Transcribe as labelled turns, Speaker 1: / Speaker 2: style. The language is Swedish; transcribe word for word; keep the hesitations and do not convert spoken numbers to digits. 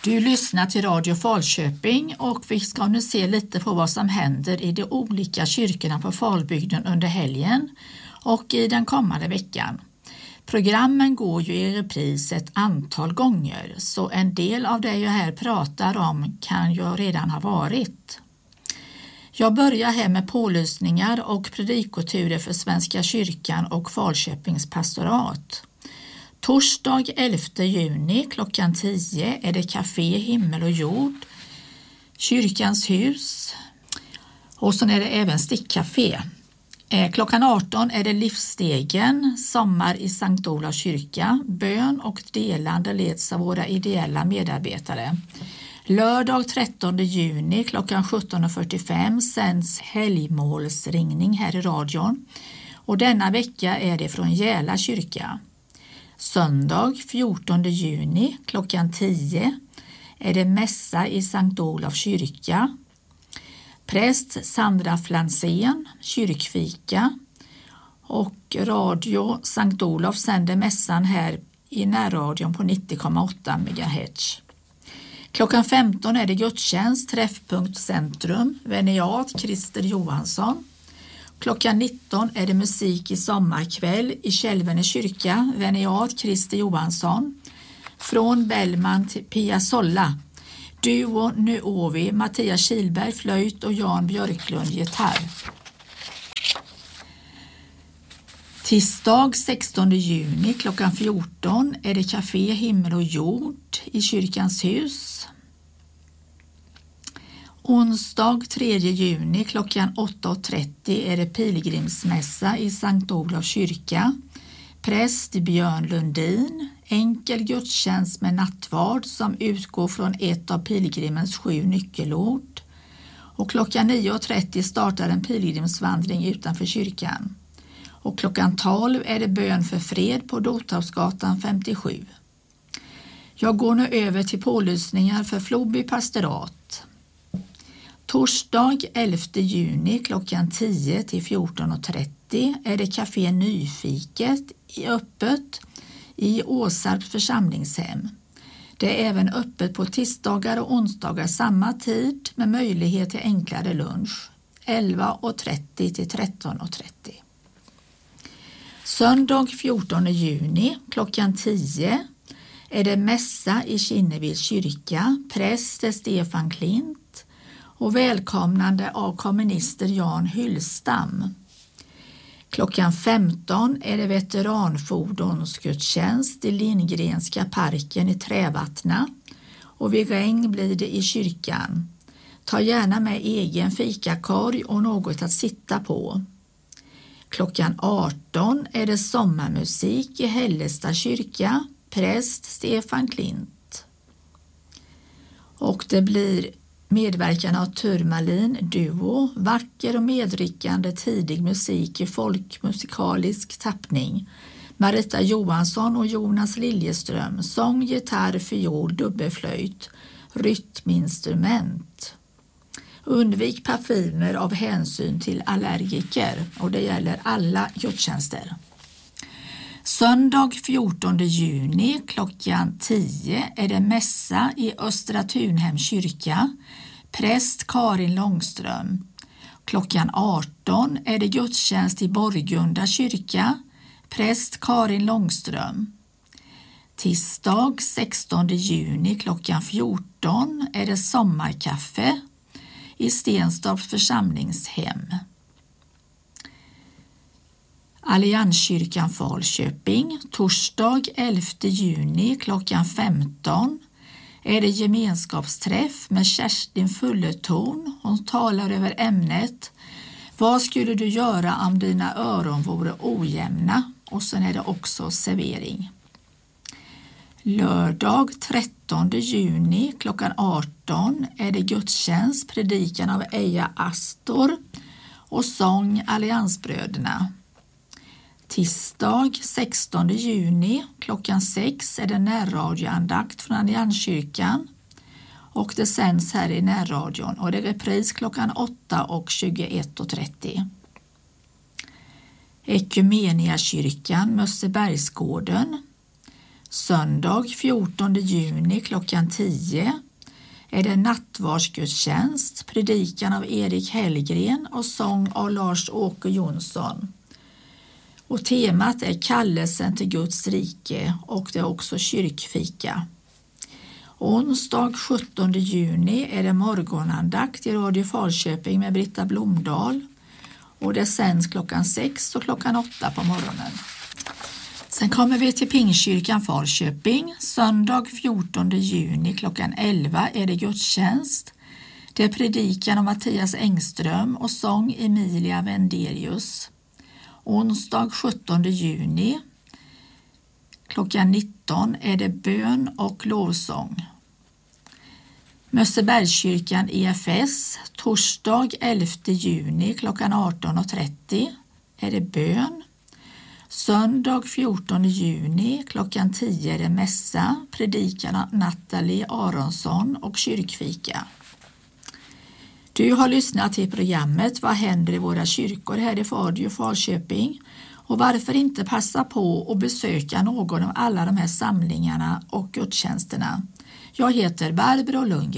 Speaker 1: Du lyssnar till Radio Falköping och vi ska nu se lite på vad som händer i de olika kyrkorna på Falbygden under helgen och i den kommande veckan. Programmen går ju i repris ett antal gånger, så en del av det jag här pratar om kan ju redan ha varit. Jag börjar här med pålysningar och predikoturer för Svenska kyrkan och Falköpings pastorat. Torsdag elfte juni klockan tio är det Café Himmel och Jord, Kyrkans hus, och så är det även Stickcafé. Eh, klockan arton är det Livsstegen, sommar i Sankt Olofs kyrka, bön och delande leds av våra ideella medarbetare. Lördag trettonde juni klockan sjutton fyrtiofem sänds helgmålsringning här i radion och denna vecka är det från Jäla kyrka. Söndag fjortonde juni klockan tio är det mässa i Sankt Olofs kyrka. Präst Sandra Flansén, kyrkfika, och Radio Sankt Olof sänder mässan här i närradion på nittio komma åtta megahertz. Klockan femton är det gudstjänst, träffpunkt Centrum, Veniat Christer Johansson. Klockan nitton är det musik i sommarkväll i Kälvene kyrka, Veniat Christer Johansson. Från Bellman till Pia Solla. Duo Nuovi, Mattias Kilberg flöjt och Jan Björklund gitarr. Tisdag sextonde juni klockan fjorton är det Café Himmel och Jord i Kyrkans hus. Onsdag tredje juni klockan åtta trettio är det pilgrimsmässa i Sankt Olofs kyrka. Präst Björn Lundin, enkel gudstjänst med nattvard som utgår från ett av pilgrimens sju nyckelord. Och klockan nio trettio startar en pilgrimsvandring utanför kyrkan. Och klockan tolv är det bön för fred på Dothavsgatan femtiosju. Jag går nu över till pålysningar för Floby pastorat. Torsdag elfte juni klockan tio till fjorton trettio är det Café Nyfiket i öppet i Åsarps församlingshem. Det är även öppet på tisdagar och onsdagar samma tid med möjlighet till enklare lunch elva trettio till tretton trettio. Söndag fjortonde juni klockan tio är det mässa i Kinneviks kyrka, präst Stefan Klint och välkomnande av kommunister Jan Hyllstam. Klockan femton är det veteranfordonsgudstjänst i Lindgrenska parken i Trävattna och vid regn blir det i kyrkan. Ta gärna med egen fikakorg och något att sitta på. Klockan arton är det sommarmusik i Hällestad kyrka, präst Stefan Klint. Och det blir medverkan av Turmalin Duo, vacker och medryckande tidig musik i folkmusikalisk tappning. Marita Johansson och Jonas Liljeström, sång, gitarr, fiol, dubbelflöjt, rytminstrument. Undvik parfymer av hänsyn till allergiker och det gäller alla gudstjänster. Söndag fjortonde juni klockan tio är det mässa i Östra Tunhem kyrka, präst Karin Långström. Klockan arton är det gudstjänst i Borgunda kyrka, präst Karin Långström. Tisdag sextonde juni klockan fjorton är det sommarkaffe i Stenstorps församlingshem. Allianskyrkan Falköping, torsdag elfte juni klockan femton är det gemenskapsträff med Kerstin Fullertorn. Hon talar över ämnet Vad skulle du göra om dina öron vore ojämna? Och sen är det också servering. Lördag trettonde juni klockan arton är det gudstjänst, predikan av Eja Astor och sång Alliansbröderna. Tisdag sextonde juni klockan sex är det närradioandakt från Allianskyrkan och det sänds här i närradion och det är repris klockan åtta och tjugoett trettio. Ekumeniakyrkan Mössebergsgården. Söndag fjortonde juni klockan tio är det nattvardsgudstjänst, predikan av Erik Hellgren och sång av Lars-Åke Jonsson. Och temat är kallelsen till Guds rike och det är också kyrkfika. Onsdag sjuttonde juni är det morgonandakt i Radio Falköping med Britta Blomdahl och det sänds klockan sex och klockan åtta på morgonen. Sen kommer vi till Pingstkyrkan Falköping. Söndag fjortonde juni klockan elva är det gudstjänst. Det är predikan av Mattias Engström och sång Emilia Wenderius. Onsdag sjuttonde juni klockan nitton är det bön och lovsång. Mössebergskyrkan E F S. Torsdag elfte juni klockan arton och trettio är det bön. Söndag fjortonde juni klockan tio är det mässa, predikan Nathalie Aronsson och kyrkfika. Du har lyssnat till programmet Vad händer i våra kyrkor här i Radio Falköping och varför inte passa på att besöka någon av alla de här samlingarna och gudstjänsterna. Jag heter Barbro Lundgren.